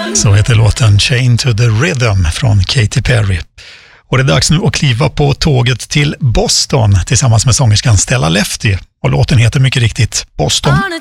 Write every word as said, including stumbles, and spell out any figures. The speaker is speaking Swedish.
Så heter låten Chain to the Rhythm från Katy Perry. Och det är dags nu att kliva på tåget till Boston tillsammans med sångerskan Stella Lefty. Och låten heter mycket riktigt Boston. On a